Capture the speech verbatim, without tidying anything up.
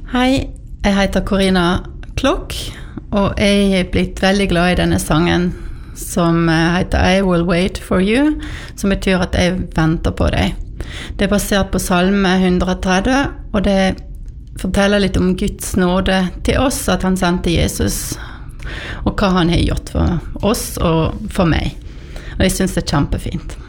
Hei, jeg heter Corina Klokk, og jeg er blitt veldig glad i denne sangen som heter I Will Wait For You, som betyr at jeg venter på deg. Det er basert på Salme one thirty, og det forteller litt om Guds nåde til oss, at han sendte Jesus, og hva han har gjort for oss og for meg. Og jeg synes det er kjempefint.